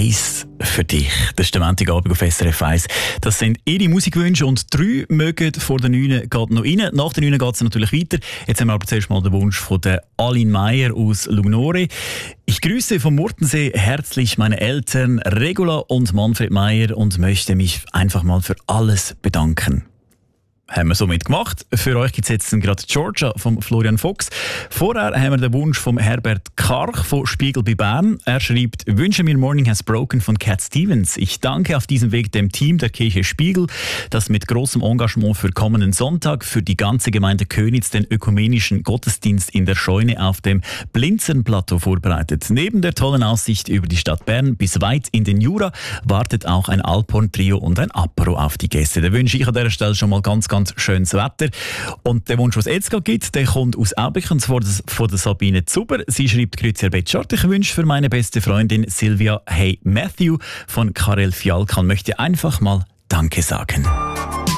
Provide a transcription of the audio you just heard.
1 für dich. Das ist der Montagabend auf SRF 1. Das sind Ihre Musikwünsche und 3 mögen vor der 9 geht noch rein. Nach der 9 geht es natürlich weiter. Jetzt haben wir aber zuerst mal den Wunsch von der Aline Meyer aus Lugnore. Ich grüße vom Murtensee herzlich meine Eltern Regula und Manfred Meyer und möchte mich einfach mal für alles bedanken. Haben wir somit gemacht. Für euch gibt es jetzt gerade Georgia von Florian Fuchs. Vorher haben wir den Wunsch von Herbert Karch von Spiegel bei Bern. Er schreibt, wünsche mir Morning Has Broken von Cat Stevens. Ich danke auf diesem Weg dem Team der Kirche Spiegel, das mit großem Engagement für kommenden Sonntag für die ganze Gemeinde Köniz den ökumenischen Gottesdienst in der Scheune auf dem Blinzernplateau vorbereitet. Neben der tollen Aussicht über die Stadt Bern bis weit in den Jura wartet auch ein Alphorn-Trio und ein Apero auf die Gäste. Da wünsche ich an dieser Stelle schon mal ganz schönes Wetter. Und der Wunsch, was es jetzt gerade gibt, der kommt aus Aubing von der Sabine Zuber. Sie schreibt, grüezi Herr Betschart, ich wünsche für meine beste Freundin Silvia Hey Matthew von Karel Fialkan möchte einfach mal Danke sagen.